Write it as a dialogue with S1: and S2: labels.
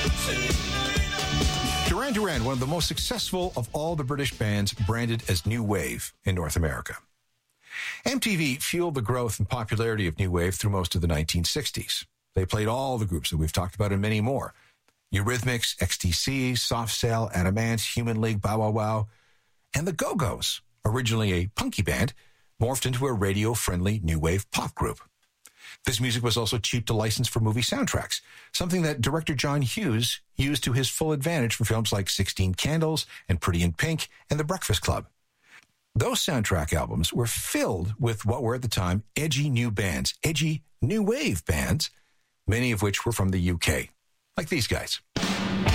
S1: Duran Duran, one of the most successful of all the British bands branded as New Wave in North America. MTV fueled the growth and popularity of New Wave through most of the 1960s. They played all the groups that we've talked about and many more. Eurythmics, XTC, Soft Cell, Adamant, Human League, Bow Wow Wow, and the Go-Go's, originally a punky band, morphed into a radio-friendly new wave pop group. This music was also cheap to license for movie soundtracks, something that director John Hughes used to his full advantage for films like 16 Candles and Pretty in Pink and The Breakfast Club. Those soundtrack albums were filled with what were at the time edgy new bands, edgy new wave bands, many of which were from the UK, like these guys.